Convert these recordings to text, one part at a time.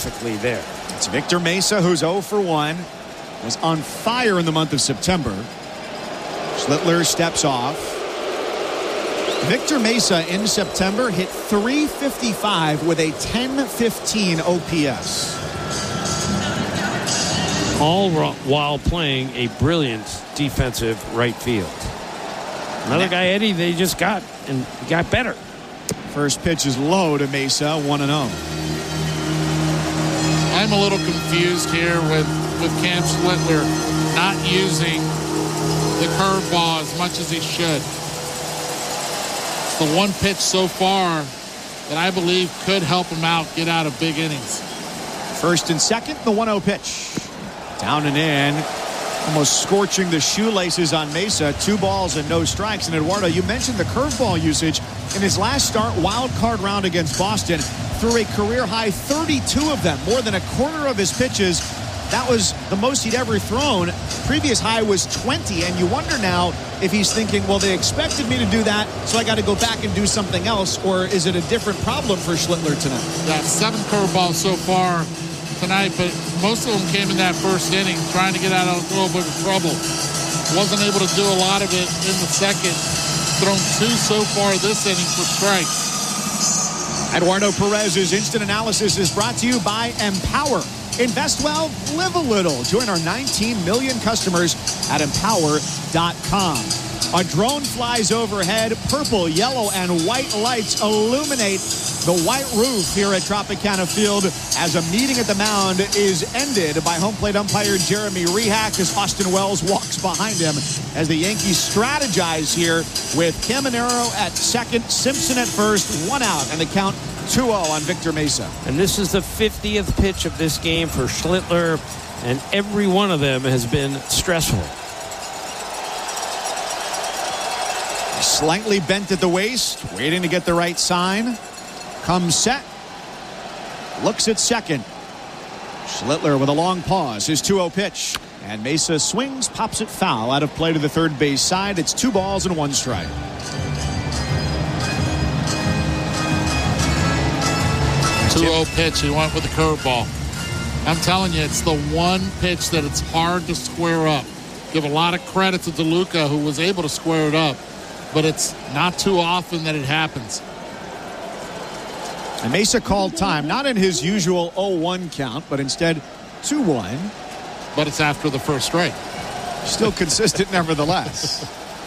perfectly there. It's Victor Mesa, who's 0 for 1. Was on fire in the month of September. Schlittler steps off. Victor Mesa in September hit .355 with a 10.15 OPS. All while playing a brilliant defensive right field. Another guy, Eddie, they just got better. First pitch is low to Mesa, 1-0. I'm a little confused here with Cam Schlittler not using the curveball as much as he should. It's the one pitch so far that I believe could help him out, get out of big innings. First and second, the 1-0 pitch. Down and in. Almost scorching the shoelaces on Mesa. 2 balls and no strikes. And Eduardo, you mentioned the curveball usage. In his last start, wild card round against Boston, threw a career-high 32 of them, more than a quarter of his pitches. That was the most he'd ever thrown. Previous high was 20, and you wonder now if he's thinking, well, they expected me to do that, so I got to go back and do something else, or is it a different problem for Schlittler tonight? Yeah, 7 curveballs so far tonight, but most of them came in that first inning, trying to get out of a little bit of trouble. Wasn't able to do a lot of it in the second. Thrown 2 so far this inning for strikes. Eduardo Perez's instant analysis is brought to you by Empower. Invest well, live a little. Join our 19 million customers at empower.com. A drone flies overhead. Purple, yellow, and white lights illuminate the white roof here at Tropicana Field as a meeting at the mound is ended by home plate umpire Jeremy Rehak as Austin Wells walks behind him as the Yankees strategize here with Caminero at second, Simpson at first, 1 out, and the count 2-0 on Victor Mesa. And this is the 50th pitch of this game for Schlittler, and every one of them has been stressful. Slightly bent at the waist, waiting to get the right sign. Comes set. Looks at second. Schlittler with a long pause. His 2-0 pitch. And Mesa swings, pops it foul out of play to the third base side. It's 2 balls and 1 strike. Pitch. He went with the curveball. I'm telling you, it's the one pitch that it's hard to square up. Give a lot of credit to DeLuca, who was able to square it up, but it's not too often that it happens. And Mesa called time, not in his usual 0-1 count, but instead 2-1. But it's after the first strike. Still consistent nevertheless.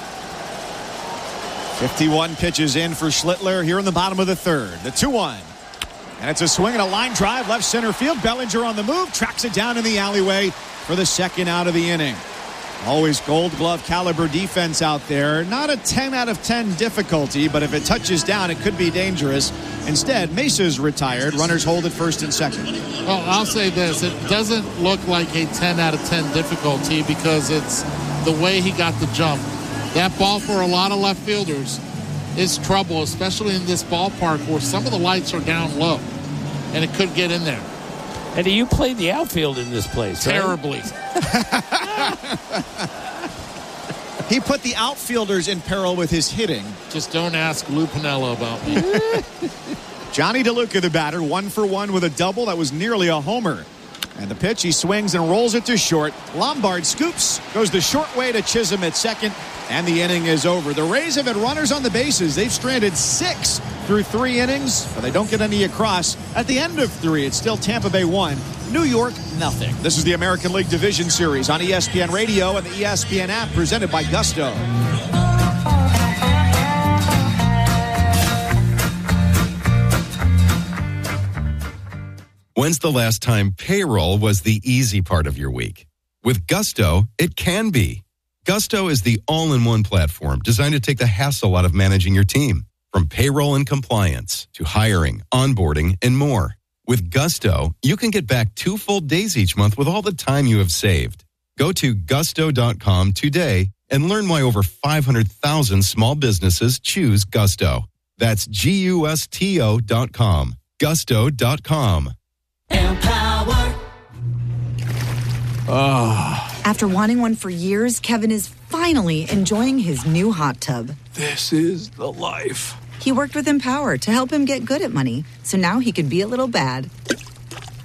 51 pitches in for Schlittler here in the bottom of the third. The 2-1. And it's a swing and a line drive left center field. Bellinger on the move, tracks it down in the alleyway for the second out of the inning. Always gold glove caliber defense out there. Not a 10 out of 10 difficulty, but if it touches down, it could be dangerous. Instead, Mesa's retired. Runners hold at first and second. Well, I'll say this. It doesn't look like a 10 out of 10 difficulty because it's the way he got the jump. That ball for a lot of left fielders is trouble, especially in this ballpark where some of the lights are down low, and it could get in there. Eddie, you played the outfield in this place, terribly. Right? He put the outfielders in peril with his hitting. Just don't ask Lou Piniella about me. Johnny DeLuca, the batter, 1 for 1 with a double. That was nearly a homer. And the pitch, he swings and rolls it to short. Lombard scoops, goes the short way to Chisholm at second, and the inning is over. The Rays have had runners on the bases. They've stranded 6 through 3 innings, but they don't get any across. At the end of 3, it's still Tampa Bay 1, New York nothing. This is the American League Division Series on ESPN Radio and the ESPN app, presented by Gusto. When's the last time payroll was the easy part of your week? With Gusto, it can be. Gusto is the all-in-one platform designed to take the hassle out of managing your team. From payroll and compliance to hiring, onboarding, and more. With Gusto, you can get back 2 full days each month with all the time you have saved. Go to gusto.com today and learn why over 500,000 small businesses choose Gusto. That's GUSTO.com. Gusto.com. Empower. After wanting one for years, Kevin is finally enjoying his new hot tub. This is the life. He worked with Empower to help him get good at money, so now he could be a little bad